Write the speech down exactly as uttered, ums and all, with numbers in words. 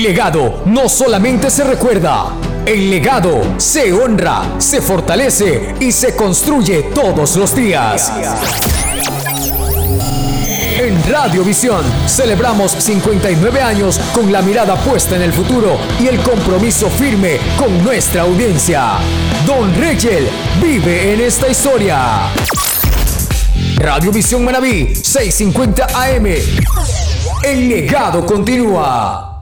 legado no solamente se recuerda, el legado se honra, se fortalece y se construye todos los días. En Radiovisión celebramos cincuenta y nueve años con la mirada puesta en el futuro y el compromiso firme con nuestra audiencia. Don Reyel vive en esta historia. Radiovisión Manabí, seiscientos cincuenta A M. El legado continúa.